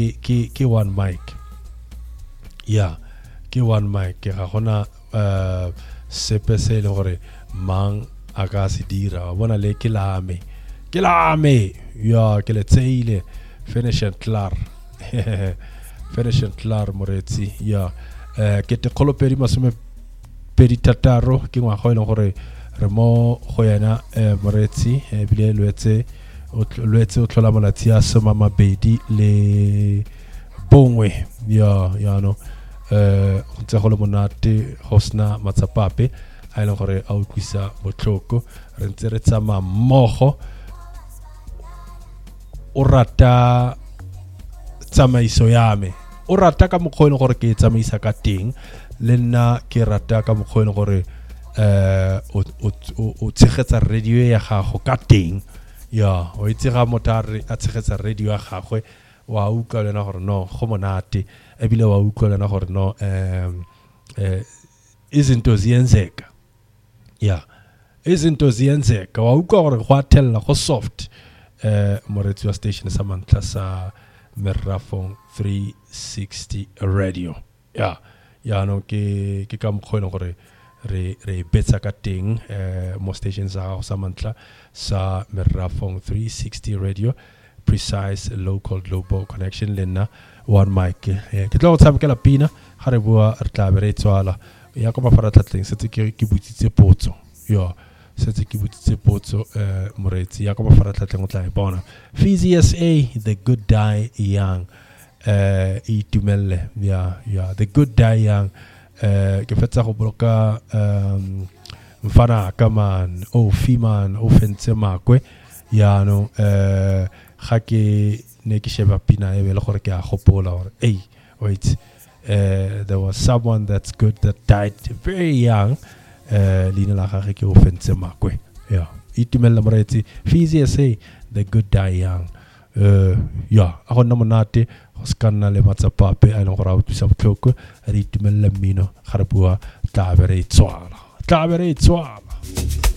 ke one mic ke one mic ga gona sepe se le gore mang a ka se dira bona le ke lame ke le tseile finish and clar moretsi ke te kolopedi masume pedi tataro ke ngwa go ile gore re mo go yena moretsi bile lwetse o tlola molatsi a soma mabedi le bongwe no ntse go le monate go sna matsapape a ile gore a utlwisa botlhoko re ntse re tsama mmogo o rata tsamaiso ya me o rata ka mokgwa gore ke tsamaisa ka teng le nna ke rata ka mokgwa gore o tshegetsa radio ya gago ka teng o itse ga motare a tshegetsa radio ya gagwe wa utlwa lena gore no go monate ebile wa utlwa lena gore no izinto ziyenzeka wa utlwa gore go a tella go soft moretsi wa station sa mantla sa Merafong 360 radio no ke ka mokgwa gore re betsa ka teng mo stations sa sa mantla sa Merafong 360 radio, precise local global connection lena one mic ke tlo go tshamekela pina ga re bua re tla be re tswala ya ko mafaratlhatlheng setse ke butsitse potso moretsi ya ko mafaratlhatlheng o tla e bona Fizzy SA the good die young itumelle the good die young ke fetsa go bloka mfana ka man fiman o fentse makwe no ga ke ne ke sheba pina e bele gore ke a gopola gore wait there was someone that's good that died very young lina la gage ke o fentse makwe itumelle moretsi Fizzy SA the good die young a gonna monate go skanna le matsapape a leng gore a utlwisa botlhoko re itumelle mmino ga re bua tla be re tswala